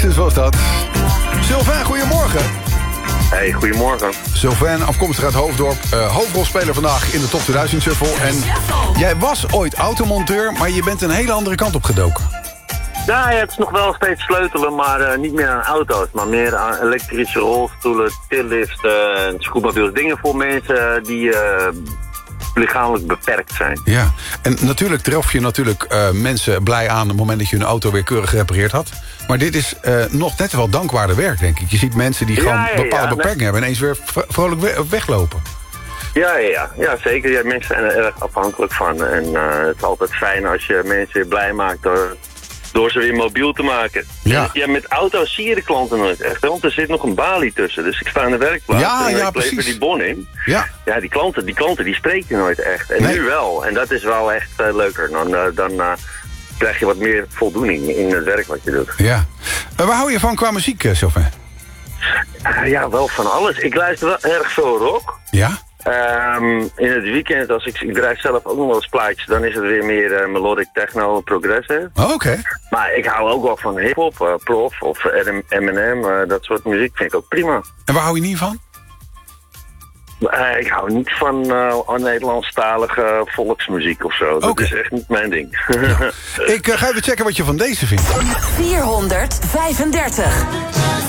Oasis was dat. Sylvain, goedemorgen. Hey, goedemorgen. Sylvain, afkomstig uit Hoofddorp. Hoofdrolspeler vandaag in de Top 2000 Shuffle. En jij was ooit automonteur, maar je bent een hele andere kant op gedoken. Ja, het is nog wel steeds sleutelen, maar niet meer aan auto's. Maar meer aan elektrische rolstoelen, tilliften, scootmobiels. Dingen voor mensen die lichamelijk beperkt zijn. Ja, en natuurlijk trof je mensen blij aan... op het moment dat je hun auto weer keurig gerepareerd had. Maar dit is nog net wel dankwaardig werk, denk ik. Je ziet mensen die gewoon bepaalde beperkingen hebben... en ineens weer vrolijk weglopen. Ja, zeker. Ja, mensen zijn er erg afhankelijk van. En het is altijd fijn als je mensen weer blij maakt... door ze weer mobiel te maken. Ja. Ja, met auto's zie je de klanten nooit echt. Hè? Want er zit nog een balie tussen. Dus ik sta in de werkplaats en ik lever die bon in. Ja, die klanten die spreek je nooit echt. En nu wel. En dat is wel echt leuker. Dan krijg je wat meer voldoening in het werk wat je doet. Ja. Waar hou je van qua muziek, Sylvain? Ja, wel van alles. Ik luister wel erg veel rock. Ja? In het weekend, als ik draai zelf ook nog wel eens plaatjes, dan is het weer meer melodic techno, progressive. Oh, oké. Maar ik hou ook wel van hip-hop, Prof of Eminem, dat soort muziek vind ik ook prima. En waar hou je niet van? Ik hou niet van Nederlandstalige volksmuziek of zo. Dat is echt niet mijn ding. Ja. Ik ga even checken wat je van deze vindt. 435.